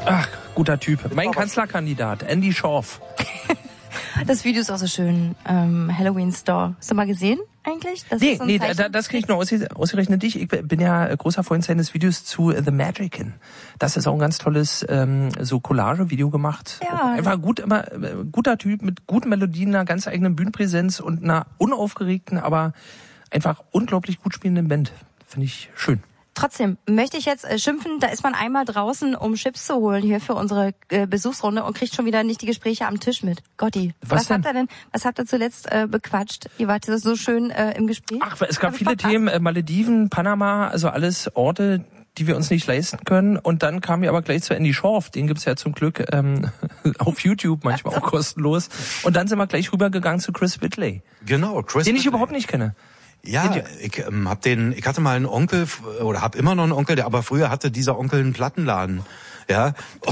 Ach, guter Typ. Mein Kanzlerkandidat, Andy Schorf. Das Video ist auch so schön. Halloween Store. Hast du mal gesehen eigentlich? Das kriege ich nur ausgerechnet dich. Ich bin ja großer Freund seines Videos zu The Magician. Das ist auch ein ganz tolles so Collage-Video gemacht. Ja. Einfach guter Typ mit guten Melodien, einer ganz eigenen Bühnenpräsenz und einer unaufgeregten, aber einfach unglaublich gut spielenden Band. Finde ich schön. Trotzdem möchte ich jetzt schimpfen, da ist man einmal draußen, um Chips zu holen hier für unsere Besuchsrunde und kriegt schon wieder nicht die Gespräche am Tisch mit. Gotti, was habt ihr zuletzt bequatscht? Ihr wart so schön im Gespräch. Ach, es gab viele Themen, Malediven, Panama, also alles Orte, die wir uns nicht leisten können. Und dann kamen wir aber gleich zu Andy Schorf, den gibt's ja zum Glück auf YouTube, manchmal auch kostenlos. Und dann sind wir gleich rübergegangen zu Chris Whitley. Genau, Chris den ich überhaupt nicht kenne. Ja, ich hatte mal einen Onkel oder habe immer noch einen Onkel, aber früher hatte dieser Onkel einen Plattenladen, ja,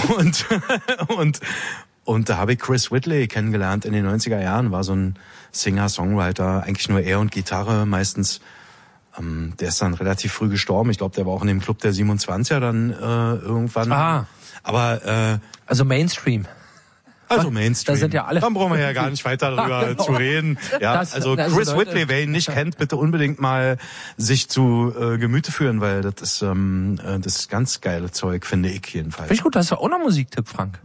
und da habe ich Chris Whitley kennengelernt in den 90er Jahren, war so ein Singer-Songwriter, eigentlich nur er und Gitarre meistens. Der ist dann relativ früh gestorben, ich glaube, der war auch in dem Club der 27er dann irgendwann. Ah. Aber also Mainstream. Also Mainstream. Da sind ja alle. Dann brauchen wir ja gar nicht weiter darüber zu reden. Ja, also Chris Whitley, wer ihn nicht kennt, bitte unbedingt mal sich zu Gemüte führen, weil das ist ganz geile Zeug, finde ich jedenfalls. Finde ich gut, hast du auch noch Musiktipp, Frank?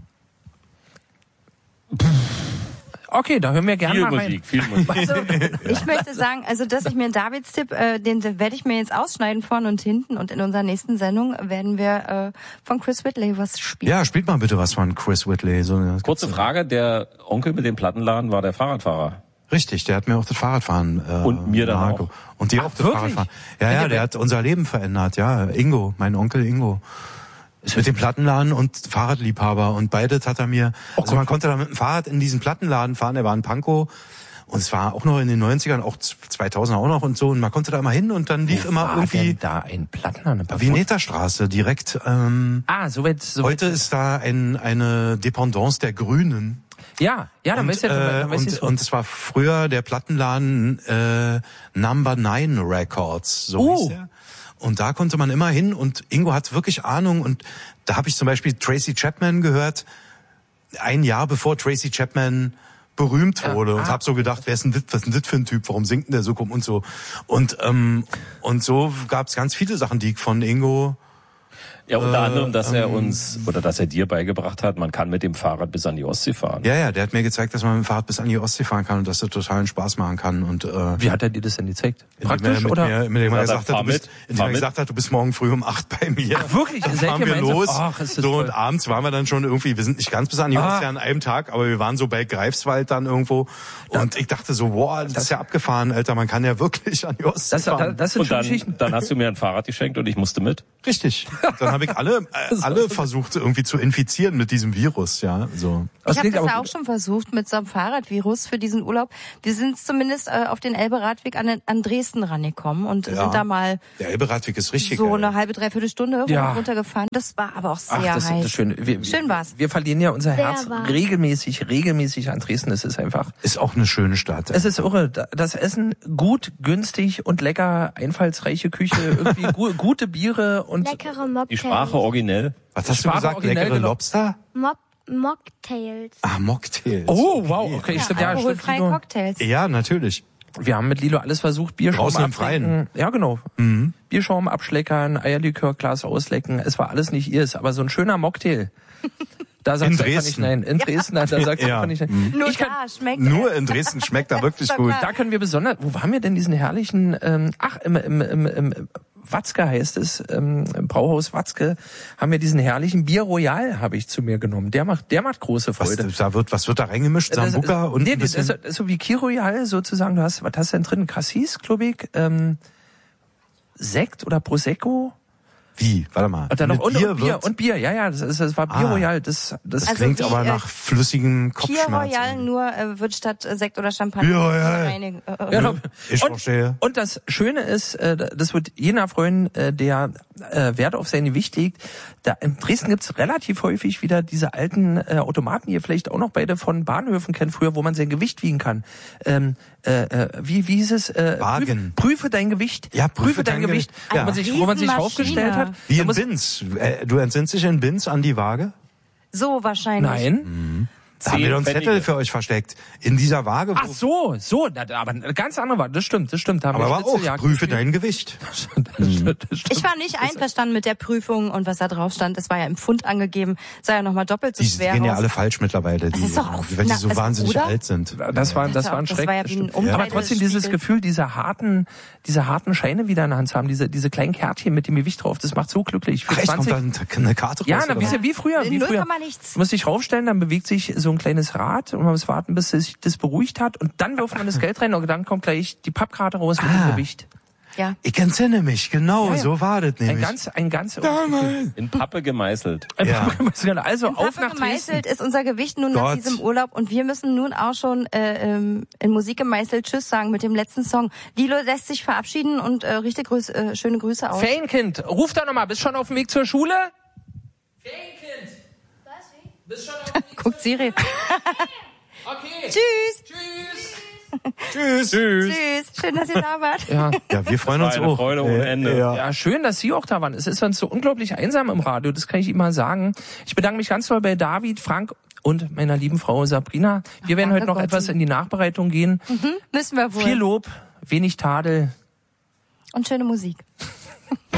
Okay, da hören wir gerne mal rein. Viel Musik. Also, ich möchte sagen, also dass ich mir einen Davids-Tipp, den werde ich mir jetzt ausschneiden vorne und hinten und in unserer nächsten Sendung werden wir von Chris Whitley was spielen. Ja, spielt mal bitte was von Chris Whitley. So eine Kurze Frage, der Onkel mit dem Plattenladen war der Fahrradfahrer. Richtig, der hat mir auch das Fahrradfahren und mir dann auch. Und dir auch das Fahrradfahren. Ja, der hat unser Leben verändert, ja. Ingo, mein Onkel Ingo. Ist mit dem Plattenladen und Fahrradliebhaber und beides hat er mir, also man konnte da mit dem Fahrrad in diesen Plattenladen fahren, der war in Pankow und es war auch noch in den 90ern, auch 2000 auch noch und so und man konnte da immer hin und dann lief immer irgendwie da ein Plattenladen? Vineta-Straße direkt. So weit. Heute ist da eine Dependance der Grünen. Ja, dann weißt du. Und es war früher der Plattenladen Number 9 Records, so hieß der. Und da konnte man immer hin und Ingo hat wirklich Ahnung und da habe ich zum Beispiel Tracy Chapman gehört, ein Jahr bevor Tracy Chapman berühmt wurde und habe so gedacht, was ist denn das für ein Typ, warum singt denn der so und so und so gab es ganz viele Sachen, die ich von Ingo ja, unter anderem, dass er uns, oder dass er dir beigebracht hat, man kann mit dem Fahrrad bis an die Ostsee fahren. Ja, der hat mir gezeigt, dass man mit dem Fahrrad bis an die Ostsee fahren kann und dass das totalen Spaß machen kann. Und wie hat er dir das denn gezeigt? Praktisch, oder? Indem er gesagt hat, du bist morgen früh um 8 bei mir. Ach, wirklich? Dann fahren wir los. So, und abends waren wir dann schon irgendwie, wir sind nicht ganz bis an die Ostsee an einem Tag, aber wir waren so bei Greifswald dann irgendwo. Und ich dachte so, boah, das ist ja abgefahren, Alter, man kann ja wirklich an die Ostsee fahren. Das sind und dann hast du mir ein Fahrrad geschenkt und ich musste mit. Richtig. Dann habe ich alle versucht irgendwie zu infizieren mit diesem Virus, ja. So. Ich habe das ja auch schon versucht mit so einem Fahrradvirus für diesen Urlaub. Wir sind zumindest auf den Elbe-Radweg an Dresden rangekommen und sind da mal. Der Elbe-Radweg ist richtig so geil. eine halbe, dreiviertel Stunde runtergefahren. Das war aber auch sehr heiß. Das ist schön. Schön war's. Wir verlieren ja unser Herz regelmäßig an Dresden. Das ist einfach. Ist auch eine schöne Stadt. Es ist irre. Das Essen gut, günstig und lecker, einfallsreiche Küche, irgendwie gute Biere und leckere Mocktails. Die Sprache originell. Was hast du gesagt? Leckere Lobster? Mocktails. Mocktails. Oh, wow. Okay, ja, stimmt. Alkoholfreie Cocktails. Ja, natürlich. Wir haben mit Lilo alles versucht. Bierschaum draußen im Freien. Ja, genau. Mhm. Bierschaum abschleckern, Eierlikörglas auslecken. Es war alles nicht ihrs, aber so ein schöner Mocktail. Da sagt einfach nicht nein. In Dresden, da sagt einfach nicht nein. Nur in Dresden schmeckt er wirklich gut. Da können wir besonders, wo haben wir denn diesen herrlichen, im Watzke heißt es, im Brauhaus Watzke, haben wir diesen herrlichen Bier Royal, habe ich zu mir genommen. Der macht große Freude. Was wird da reingemischt? Sambuca und ein bisschen? Das ist so wie Kir Royal sozusagen. Was hast du denn drin? Cassis, glaube ich, Sekt oder Prosecco? Wie? Warte mal. Und dann noch und Bier. Ja, das war Bier Royal. Das also klingt aber nach flüssigem Kopfschmerzen. Bier Royal nur wird statt Sekt oder Champagner. Bier Royal. Ich verstehe. Und das Schöne ist, das wird jener freuen, der Wert auf sein Gewicht legt. Da in Dresden gibt's relativ häufig wieder diese alten Automaten, die ihr vielleicht auch noch beide von Bahnhöfen kennt früher, wo man sein Gewicht wiegen kann. Wie hieß es? Wagen. Prüfe dein Gewicht. Ja, prüfe dein Gewicht. Wo man sich aufgestellt hat. Wie in Binz. Du entsinnst dich in Binz an die Waage? So wahrscheinlich. Nein. Da haben wir doch einen Zettel für euch versteckt. In dieser Waage. Ach so, aber eine ganz andere Waage. Das stimmt. Da haben Aber wir auch, prüfe dein Gewicht. Ich war nicht einverstanden mit der Prüfung und was da drauf stand. Es war ja im Pfund angegeben. Sah ja nochmal doppelt so schwer. Die gehen ja alle falsch mittlerweile, Das ist doch auch, weil die so wahnsinnig alt sind. Das war ein Schreck. Ja aber trotzdem dieses Gefühl, diese harten Scheine wieder in der Hand zu haben, diese kleinen Kärtchen mit dem Gewicht drauf, das macht so glücklich. Für Ach, echt? 20 Kommt da eine Karte raus? Ja, wie früher. Null kann man nichts. Du musst dich raufstellen, dann bewegt sich so ein kleines Rad und man muss warten, bis sich das beruhigt hat und dann wirft man das Geld rein und dann kommt gleich die Pappkarte raus mit dem Gewicht. Ja. Ich entsinne mich, genau, so war das nämlich. Ein ganz in Pappe gemeißelt. Also auf nach gemeißelt Dresden. ist unser Gewicht nun nach diesem Urlaub und wir müssen nun auch schon in Musik gemeißelt Tschüss sagen mit dem letzten Song. Lilo lässt sich verabschieden und richtig schöne Grüße aus. Ferienkind, ruf da nochmal, bist schon auf dem Weg zur Schule? Ferienkind! Bist schon auf dem Weg Guckt Siri. Okay. Tschüss. Tschüss. Schön, dass ihr da wart. Ja, wir freuen uns auch. Freude ohne Ende. Ja, schön, dass Sie auch da waren. Es ist sonst so unglaublich einsam im Radio, das kann ich Ihnen mal sagen. Ich bedanke mich ganz doll bei David, Frank und meiner lieben Frau Sabrina. Wir werden heute noch etwas in die Nachbereitung gehen. Müssen wir wohl. Viel Lob, wenig Tadel. Und schöne Musik.